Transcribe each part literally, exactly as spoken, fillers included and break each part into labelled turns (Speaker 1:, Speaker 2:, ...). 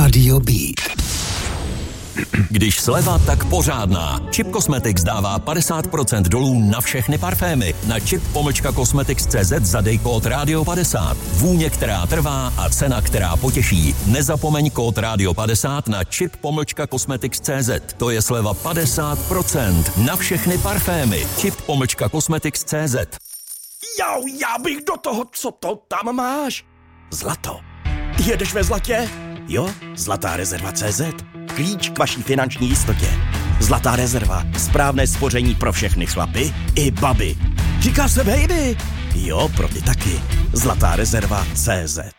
Speaker 1: Rádio Beat.
Speaker 2: Když sleva, tak pořádná. Chip Cosmetics dává padesát procent dolů na všechny parfémy. Na chip pomlčka cosmetics tečka cé zet zadej kód rádio padesát. Vůně, která trvá a cena, která potěší. Nezapomeň kód rádio padesát na chip pomlčka cosmetics tečka cé zet. To je sleva padesát procent na všechny parfémy. chip pomlčka cosmetics tečka cé zet.
Speaker 3: Jau, já bych do toho, co to tam máš? Zlato. Jedeš ve zlatě? Jo, Zlatá rezerva tečka cé zet. Klíč k vaší finanční jistotě. Zlatá rezerva. Správné spoření pro všechny chlapy i baby. Říká se baby. Jo, pro ty taky. Zlatá rezerva tečka cé zet.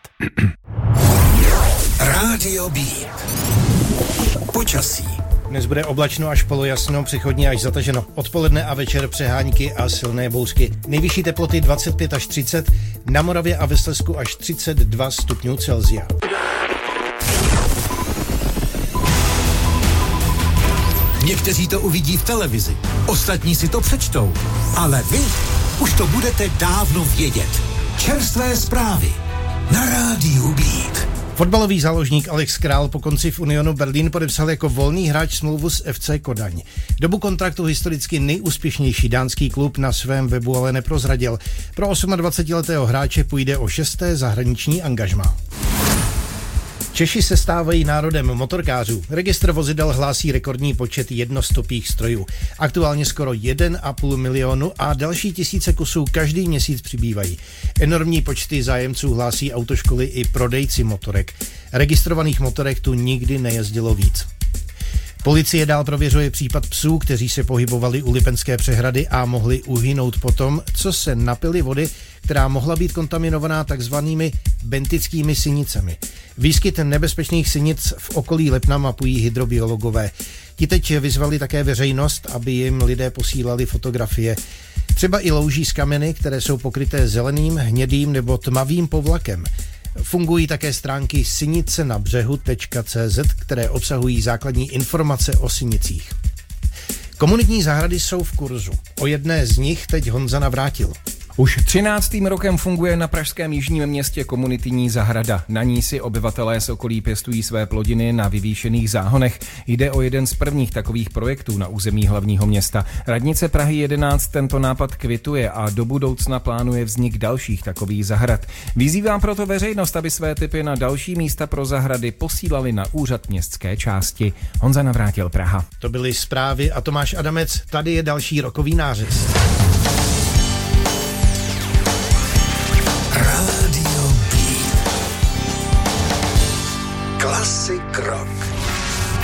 Speaker 1: Rádio Beat. Počasí.
Speaker 4: Dnes bude oblačno až polojasno, přechodně až zataženo. Odpoledne a večer přehánky a silné bouřky. Nejvyšší teploty dvacet pět až třicet, na Moravě a ve Slezsku až třicet dva stupňů Celsia.
Speaker 1: Někteří to uvidí v televizi, ostatní si to přečtou, ale vy už to budete dávno vědět. Čerstvé zprávy na Rádiu Beat.
Speaker 4: Fotbalový záložník Alex Král po konci v Unionu Berlín podepsal jako volný hráč smlouvu s ef cé Kodaň. Dobu kontraktu historicky nejúspěšnější dánský klub na svém webu ale neprozradil. Pro dvacetiosmiletého hráče půjde o šesté zahraniční angažmá. Češi se stávají národem motorkářů. Registr vozidel hlásí rekordní počet jednostopých strojů. Aktuálně skoro jeden a půl milionu a další tisíce kusů každý měsíc přibývají. Enormní počty zájemců hlásí autoškoly i prodejci motorek. Registrovaných motorek tu nikdy nejezdilo víc. Policie dál prověřuje případ psů, kteří se pohybovali u Lipenské přehrady a mohli uhynout potom, co se napili vody, která mohla být kontaminovaná takzvanými bentickými sinicemi. Výskyt nebezpečných sinic v okolí Lipna mapují hydrobiologové. Ti teď vyzvali také veřejnost, aby jim lidé posílali fotografie. Třeba i louží z kameny, které jsou pokryté zeleným, hnědým nebo tmavým povlakem. Fungují také stránky sinice na břehu tečka cé zet, které obsahují základní informace o sinicích. Komunitní zahrady jsou v kurzu. O jedné z nich teď Honza Navrátil.
Speaker 5: Už třináctým rokem funguje na pražském jižním městě komunitní zahrada. Na ní si obyvatelé z okolí pěstují své plodiny na vyvýšených záhonech. Jde o jeden z prvních takových projektů na území hlavního města. Radnice Prahy jedenáct tento nápad kvituje a do budoucna plánuje vznik dalších takových zahrad. Vyzývá proto veřejnost, aby své tipy na další místa pro zahrady posílali na úřad městské části. Honza Navrátil, Praha.
Speaker 4: To byly zprávy a Tomáš Adamec, tady je další rokový nářez.
Speaker 1: Rádio Beat. Klasik rock.